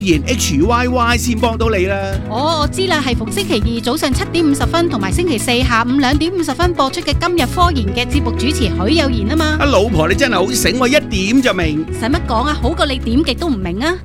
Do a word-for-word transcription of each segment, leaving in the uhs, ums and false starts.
然 H Y Y 先幫到你啦。 哦，我知啦，係逢星期二早上七點五十分同埋星期四下午兩點五十分播出嘅今日科研嘅節目主持許有賢啊嘛。 阿老婆你真係好醒，我一點就明。 使乜講啊？好過你點極都唔明啊！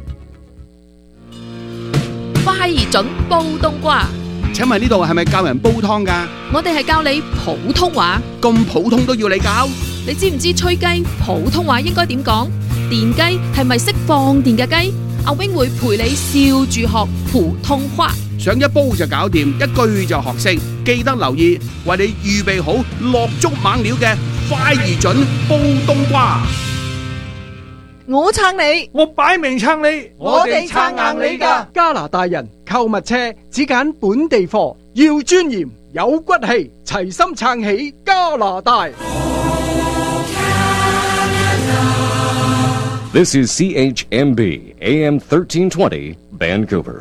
快而準煲冬瓜。 請問呢度係咪教人煲湯㗎？ 我哋係教你普通話。 咁普通都要你教？ 你知唔知吹雞普通話應該點講？電雞係咪識放電嘅雞？阿 wing 會陪你笑住學普通話， 想一煲就搞掂，一句就學識。記得留意，為你預備好落足猛料嘅快而準煲冬瓜。 我撐你， 我擺明撐你， 我哋撐硬你㗎。 加拿大人購物車只揀本地貨，要尊嚴有骨氣，齊心撐起加拿大。 This is C H M B A M thirteen twenty Vancouver.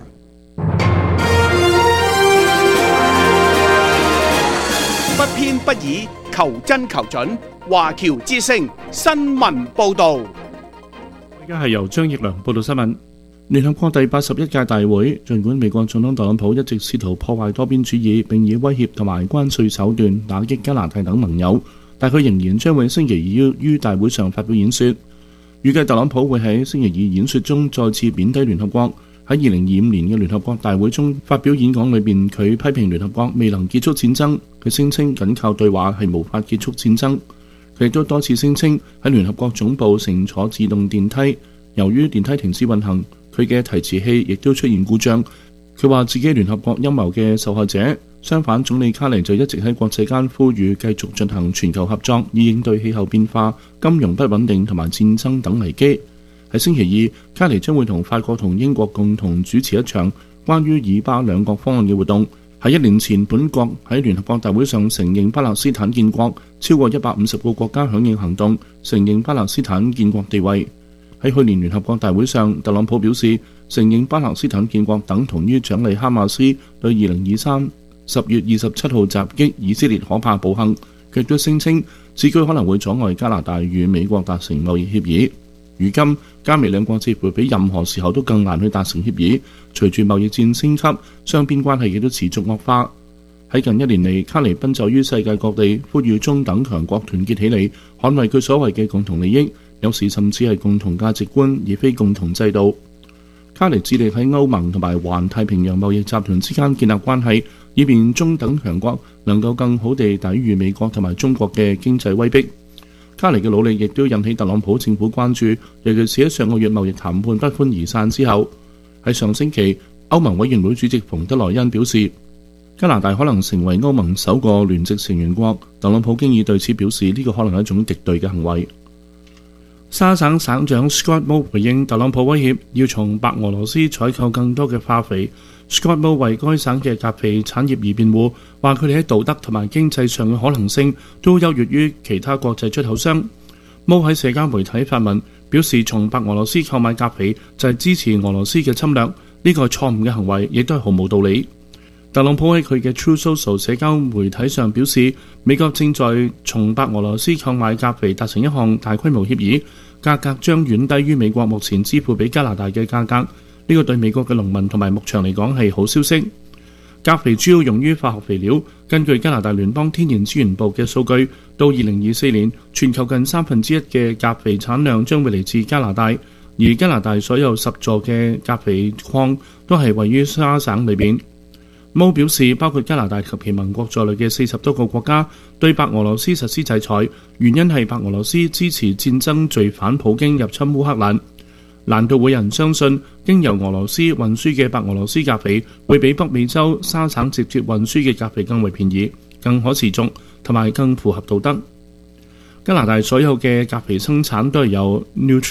不偏不倚，求真求準。華僑之聲新聞報導。 而家係由張奕良報道新聞。聯合國第八十一屆大會，盡管美國總統特朗普一直試圖破壞多邊主義，並以威脅同埋關稅手段打擊加拿大等盟友，但佢仍然將會星期二於大會上發表演說。預計特朗普會喺星期二演說中再次貶低聯合國。喺二零二五年嘅聯合國大會中發表演講裏邊，佢批評聯合國未能結束戰爭。佢聲稱僅靠對話係無法結束戰爭。佢亦都多次聲稱喺聯合國總部乘坐自動電梯，由於電梯停止運行，佢嘅提詞器亦都出現故障。佢話自己聯合國陰謀嘅受害者。相反，總理卡尼就一直喺國際間呼籲繼續進行全球合作，以應對氣候變化、金融不穩定同埋戰爭等危機。喺星期二，卡尼將會同法國同英國共同主持一場關於以巴兩國方案嘅活動。喺一年前，本國喺聯合國大會上承認巴勒斯坦建國，超過一百五十個國家響應行動，承認巴勒斯坦建國地位。喺去年聯合國大會上，特朗普表示承認巴勒斯坦建國等同於獎勵哈馬斯對二零二三十月二十七號襲擊以色列可怕暴行。佢亦都聲稱此舉可能會阻礙加拿大與美國達成貿易協議。如今加美兩國似乎比任何時候都更難去達成協議。隨住貿易戰升級，雙邊關係亦都持續惡化。喺近一年嚟，卡尼奔走於世界各地，呼籲中等強國團結起嚟，捍衛佢所謂嘅共同利益，有時甚至係共同價值觀，而非共同制度。卡尼致力喺歐盟同埋環太平洋貿易集團之間建立關係，以便中等強國能夠更好地抵禦美國同埋中國嘅經濟威逼。卡尼嘅努力亦都引起特朗普政府關注，尤其是喺上個月貿易談判不歡而散之後。喺上星期，歐盟委員會主席馮德萊恩表示，加拿大可能成為歐盟首個聯席成員國。特朗普經已對此表示，呢個可能係一種敵對嘅行為。沙省省長 Scott Moe 回應特朗普威脅，要從白俄羅斯採購更多嘅化肥。Scott Moe 為該省嘅鉀肥產業而辯護，話佢哋喺道德同埋經濟上嘅可能性都優越於其他國際出口商。Moe 喺社交媒體發文表示，從白俄羅斯購買鉀肥就係支持俄羅斯嘅侵略，呢個係錯誤嘅行為，亦都係毫無道理。特朗普喺佢嘅 True Social 社交媒體上表示，美國正在從白俄羅斯購買鉀肥達成一項大規模協議，價格將遠低於美國目前支付俾加拿大嘅價格。呢個對美國嘅農民同埋牧場嚟講係好消息。鉀肥主要用於化學肥料。根據加拿大聯邦天然資源部嘅數據，到二零二四年，全球近三分之一嘅鉀肥產量將會嚟自加拿大，而加拿大所有十座嘅鉀肥礦都係位於沙省裏邊。Moe 表示，包括加拿大及其盟國在內嘅四十多個國家對白俄羅斯實施制裁，原因係白俄羅斯支持戰爭罪犯普京入侵烏克蘭。難道會有人相信經由俄羅斯運輸嘅白俄羅斯鉀肥會比北美洲沙省直接運輸嘅鉀肥更為便宜、更可持續同埋更符合道德？加拿大所有嘅鉀肥生產都係由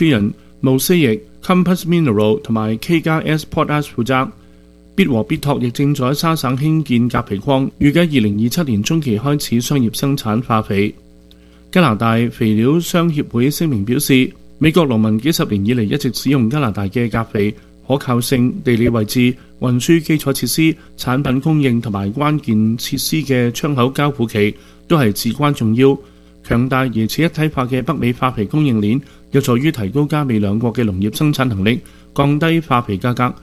Nutrien、Mosaic、Compass Mineral 同埋 K 加 S Potash 負責。必和必拓亦正在沙省興建鉀肥礦，預計二零二七年中期開始商業生產化肥。加拿大肥料商協會聲明表示，美國農民幾十年以嚟一直使用加拿大嘅鉀肥，可靠性、地理位置、運輸基礎設施、產品供應同埋關鍵設施嘅窗口交付期都係至關重要。強大而且一體化嘅北美化肥供應鏈有助於提高加美兩國嘅農業生產能力， 降低化肥價格，